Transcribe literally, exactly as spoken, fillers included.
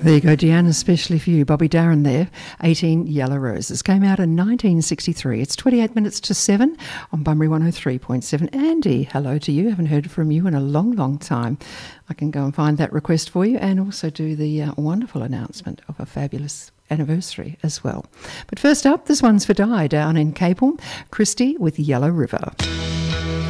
There you go, Deanne, especially for you. Bobby Darin there, eighteen Yellow Roses. Came out in nineteen sixty-three. It's twenty-eight minutes to seven on Bunbury one oh three point seven. Andy, hello to you. Haven't heard from you in a long, long time. I can go and find that request for you and also do the uh, wonderful announcement of a fabulous anniversary as well. But first up, this one's for Di down in Capel. Christy with Yellow River.